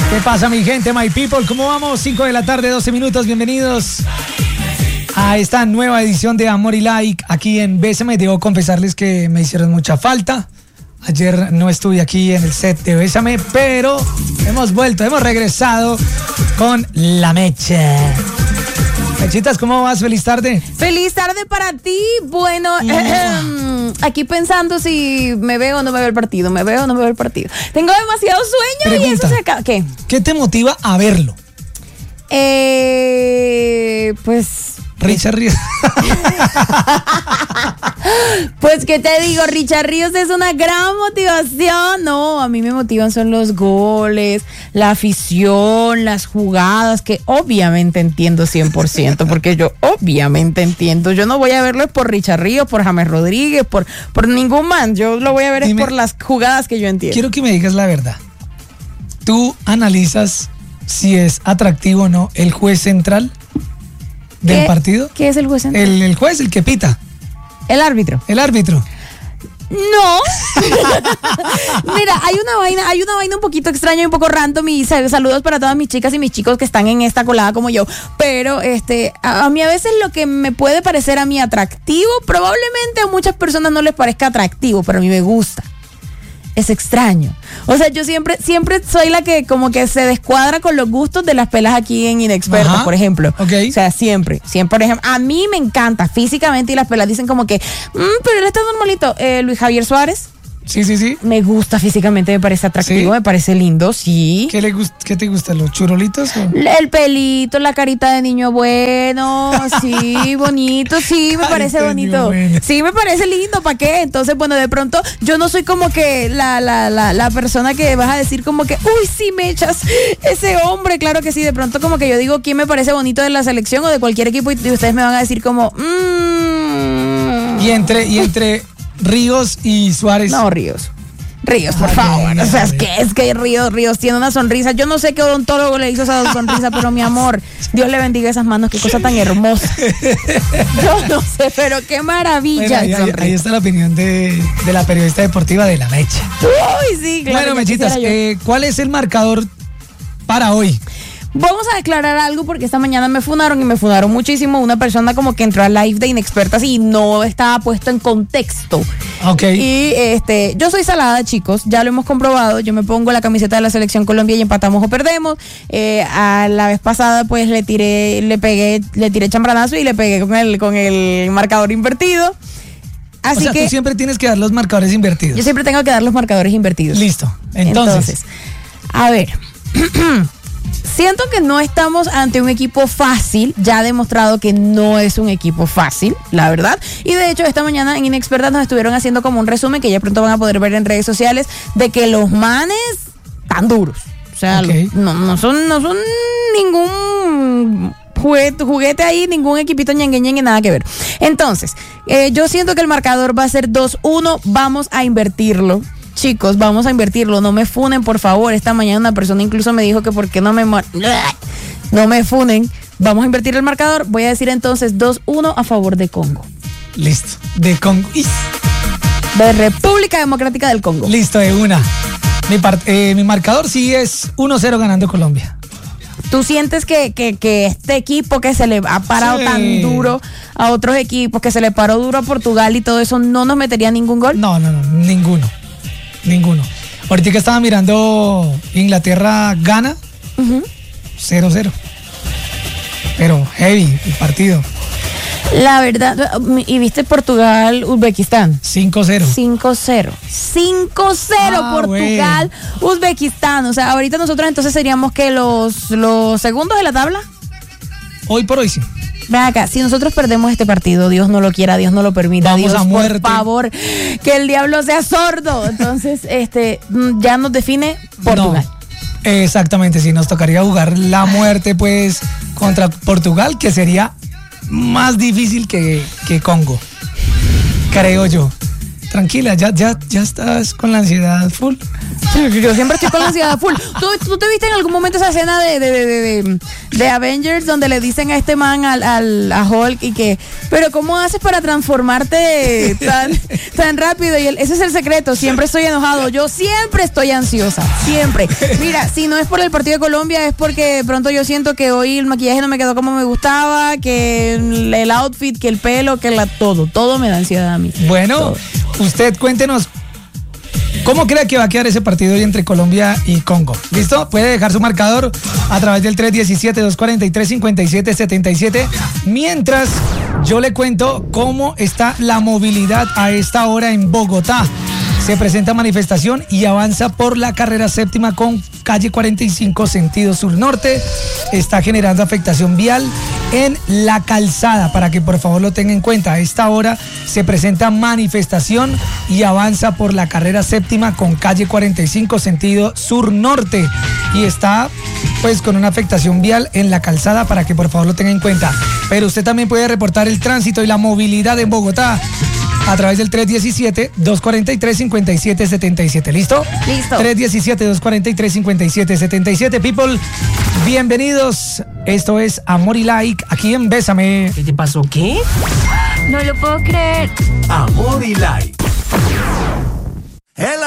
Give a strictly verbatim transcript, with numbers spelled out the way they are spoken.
¿Qué pasa, mi gente, my people? ¿Cómo vamos? cinco de la tarde, doce minutos. Bienvenidos a esta nueva edición de Amor y Like aquí en Bésame. Debo confesarles que me hicieron mucha falta. Ayer no estuve aquí en el set de Bésame, pero hemos vuelto, hemos regresado con La Mecha. Mechitas, ¿cómo vas? Feliz tarde. Feliz tarde para ti. Bueno, Mm. eh, aquí pensando si me veo o no me veo el partido, me veo o no me veo el partido. Tengo demasiado sueño. Pregunta, y eso se acaba. ¿Qué? ¿Qué te motiva a verlo? Eh, pues... Richard Ríos. Pues, ¿qué te digo? Richard Ríos es una gran motivación. No, a mí me motivan son los goles, la afición, las jugadas, que obviamente entiendo cien por ciento, porque yo obviamente entiendo. Yo no voy a verlo por Richard Ríos, por James Rodríguez, por, por ningún man. Yo lo voy a ver Dime, es por las jugadas que yo entiendo. Quiero que me digas la verdad. ¿Tú analizas si es atractivo o no el juez central del ¿Qué, partido? ¿Qué es el juez central? El, el juez, el que pita. El árbitro. El árbitro. No. Mira, hay una vaina, hay una vaina un poquito extraña y un poco random. Y saludos para todas mis chicas y mis chicos que están en esta colada como yo. Pero este, a, a mí a veces lo que me puede parecer a mí atractivo, probablemente a muchas personas no les parezca atractivo, pero a mí me gusta. Es extraño. O sea, yo siempre, siempre soy la que como que se descuadra con los gustos de las pelas aquí en Inexpertos, Ajá. por ejemplo. Okay. O sea, siempre, siempre, por ejemplo, a mí me encanta físicamente y las pelas dicen como que, mmm, pero él está normalito. Eh, Luis Javier Suárez. Sí, sí, sí. Me gusta físicamente, me parece atractivo, ¿Sí? me parece lindo, sí. ¿Qué, le gust- ¿Qué te gusta? ¿Los churolitos? O? El pelito, la carita de niño bueno, sí, bonito, sí, me parece bonito. Bueno. Sí, me parece lindo, ¿para qué? Entonces, bueno, de pronto, yo no soy como que la, la, la, la persona que vas a decir como que, uy, sí, Mechas, ese hombre, claro que sí. De pronto como que yo digo, ¿quién me parece bonito de la selección o de cualquier equipo? Y ustedes me van a decir como, mmm. Y entre, y entre... Ríos y Suárez. No, Ríos. Ríos, por Ay, favor. No, o sea, es que es que Ríos, Ríos tiene una sonrisa. Yo no sé qué odontólogo le hizo esa sonrisa, pero mi amor, Dios le bendiga esas manos, qué cosa tan hermosa. Yo no sé, pero qué maravilla. Bueno, ahí, ahí está la opinión de, de la periodista deportiva de La Mecha. Uy, sí, claro. Bueno, Mechitas, eh, ¿cuál es el marcador para hoy? Vamos a declarar algo porque esta mañana me funaron y me funaron muchísimo. Una persona como que entró al live de Inexpertas y no estaba puesto en contexto. Ok. Y este, yo soy salada, chicos, ya lo hemos comprobado. Yo me pongo la camiseta de la Selección Colombia y empatamos o perdemos. Eh, a la vez pasada pues le tiré, le pegué, le tiré chambranazo y le pegué con el, con el marcador invertido. Así o sea, que tú siempre tienes que dar los marcadores invertidos. Yo siempre tengo que dar los marcadores invertidos. Listo. Entonces, Entonces a ver. Siento que no estamos ante un equipo fácil, ya ha demostrado que no es un equipo fácil, la verdad. Y de hecho, esta mañana en Inexpertas nos estuvieron haciendo como un resumen que ya pronto van a poder ver en redes sociales de que los manes están duros. O sea, okay. los, no, no son, no son ningún juguete, juguete ahí, ningún equipito ñengue ñengue, nada que ver. Entonces, eh, yo siento que el marcador va a ser dos uno, vamos a invertirlo. Chicos, vamos a invertirlo, no me funen, por favor. Esta mañana una persona incluso me dijo que por qué no me no me funen. Vamos a invertir el marcador. Voy a decir entonces dos uno a favor de Congo. Listo. De Congo. De República Democrática del Congo. Listo, de una. Mi, part, eh, mi marcador sí es uno cero ganando Colombia. ¿Tú sientes que, que, que este equipo que se le ha parado sí. tan duro a otros equipos, que se le paró duro a Portugal y todo eso, no nos metería ningún gol? No, no, no, ninguno. Ninguno. Ahorita que estaba mirando Inglaterra-Ghana, cero cero. Pero heavy el partido. La verdad, ¿y viste Portugal-Uzbekistán? cinco cero. cinco cero. cinco cero ah, Portugal-Uzbekistán. O sea, ahorita nosotros entonces seríamos que los, los segundos de la tabla. Hoy por hoy sí. Ven acá, si nosotros perdemos este partido, Dios no lo quiera, Dios no lo permita, Vamos Dios, a muerte. Por favor, que el diablo sea sordo. Entonces, este, ya nos define Portugal. No, exactamente, sí, nos tocaría jugar la muerte, pues, contra Portugal, que sería más difícil que, que Congo, creo yo. Tranquila, ya, ya, ya estás con la ansiedad full. Yo siempre estoy con la ansiedad full. ¿Tú, tú te viste en algún momento esa escena de, de, de, de, de Avengers donde le dicen a este man, al, al, a Hulk, y que, pero ¿cómo haces para transformarte tan, tan rápido? Y él, ese es el secreto, siempre estoy enojado. Yo siempre estoy ansiosa, siempre. Mira, si no es por el partido de Colombia, es porque de pronto yo siento que hoy el maquillaje no me quedó como me gustaba, que el, el outfit, que el pelo, que la, todo, todo me da ansiedad a mí. Bueno, todo. Usted cuéntenos, ¿cómo cree que va a quedar ese partido hoy entre Colombia y Congo? ¿Listo? Puede dejar su marcador a través del tres diecisiete, dos cuarenta y tres, cincuenta y siete setenta y siete. Mientras yo le cuento cómo está la movilidad a esta hora en Bogotá. Se presenta manifestación y avanza por la carrera séptima con calle cuarenta y cinco sentido sur-norte. Está generando afectación vial en la calzada, para que por favor lo tenga en cuenta. A esta hora se presenta manifestación y avanza por la carrera séptima con calle cuarenta y cinco sentido sur-norte. Y está pues con una afectación vial en la calzada, para que por favor lo tenga en cuenta. Pero usted también puede reportar el tránsito y la movilidad en Bogotá a través del tres diecisiete, dos cuarenta y tres, cincuenta y siete setenta y siete. ¿Listo? Listo. tres diecisiete, dos cuarenta y tres, cincuenta y siete setenta y siete. People, bienvenidos. Esto es Amor y Like aquí en Bésame. ¿Qué te pasó? ¿Qué? No lo puedo creer. Amor y Like.